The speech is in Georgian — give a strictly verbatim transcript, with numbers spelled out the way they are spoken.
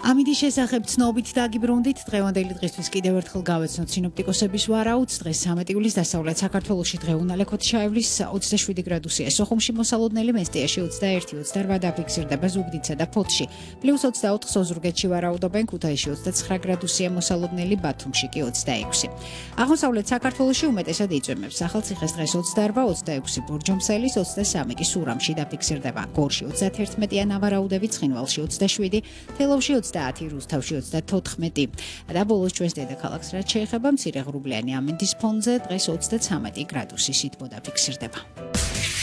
ამიდის შესახებ ცნობით დაგიბრუნდით, დღევანდელი დღისთვის კიდევ ერთხელ გავეცნოთ სინოპტიკოსების ვარაუდს. დღეს სამეტ ივლის დასავლეთ საქართველოში დღეუნალექოთ ჩაივლის ოცდაშვიდი გრადუსია. სოხუმში მოსალოდნელი, მესტიაში ოცდაერთი ოცდარვა დაფიქსირდება ზუგდიდსა და ფოთში. პლუს ოცდაოთხ ზოზურგეთში ვარაუდობენ, ქუთაისში ოცდაცხრა გრადუსია მოსალოდნელი, ბათუმში კი ოცდაექვსი. აღმოსავლეთ საქართველოში უმეტესად იწვიმებს. ახალციხეს დღეს ოცდაარვა, ოცდაექვსი ბორჯომსალის, ოცდასამი კი სურამში დაფიქსირდება. გორში ოცდაათერთმეტია ნავარაუდები, ცხინვალში ოცდაშვიდი, თელავში ოცდაათი, რუსთავში ოცდათოთხმეტი. და ბოლოს ჩვენს დედაქალაქს რაც შეეხება, მცირე ღრუბლიანი ამინდის ფონზე დღეს ოცდაცამეტი გრადუსი სითბო დაფიქსირდება.